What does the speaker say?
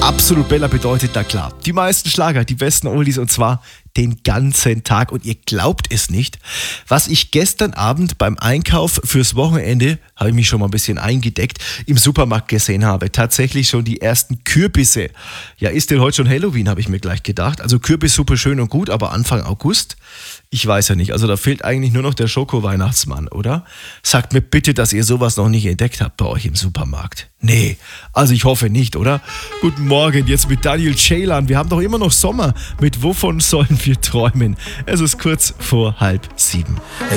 Absolut Bella bedeutet, na klar, die meisten Schlager, die besten Oldies und zwar den ganzen Tag. Und ihr glaubt es nicht, was ich gestern Abend beim Einkauf fürs Wochenende, habe ich mich schon mal ein bisschen eingedeckt, im Supermarkt gesehen habe. Tatsächlich schon die ersten Kürbisse. Ja, ist denn heute schon Halloween, habe ich mir gleich gedacht. Also Kürbis super schön und gut, aber Anfang August? Ich weiß ja nicht. Also da fehlt eigentlich nur noch der Schoko-Weihnachtsmann, oder? Sagt mir bitte, dass ihr sowas noch nicht entdeckt habt bei euch im Supermarkt. Nee, also ich hoffe nicht, oder? Guten Morgen, jetzt mit Daniel Ceylan. Wir haben doch immer noch Sommer. Mit Wovon sollen wir träumen? Es ist kurz vor 6:30.